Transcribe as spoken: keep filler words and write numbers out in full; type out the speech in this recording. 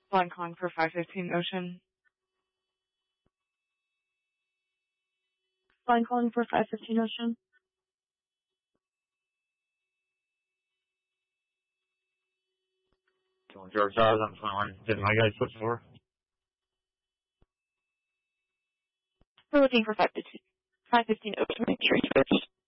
Line calling for five fifteen Ocean. Line calling for five fifteen Ocean. Going George Dawes, I'm fine. Did my guy switch over? We're looking for five fifteen Ocean. Make sure you switch.